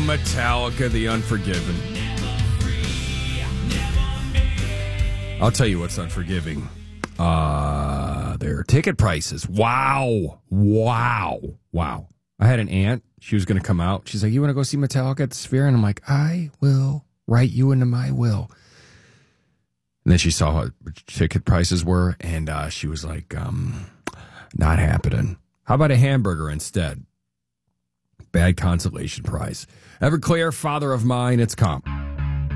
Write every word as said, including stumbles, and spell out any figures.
Metallica, The Unforgiven. I'll tell you what's unforgiving. Uh, their ticket prices. Wow. Wow. Wow. I had an aunt. She was going to come out. She's like, you want to go see Metallica at the Sphere? And I'm like, I will write you into my will. And then she saw what ticket prices were, and uh, she was like, um, not happening. How about a hamburger instead? Bad consolation prize. Everclear, Father of Mine, it's comp.